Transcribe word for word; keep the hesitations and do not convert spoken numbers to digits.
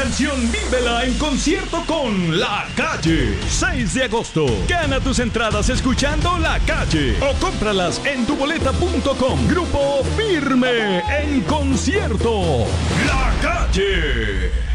canción vívela en concierto con La Calle. seis de agosto. Gana tus entradas escuchando La Calle o cómpralas en tuboleta punto com. Grupo Firme en concierto. La Calle.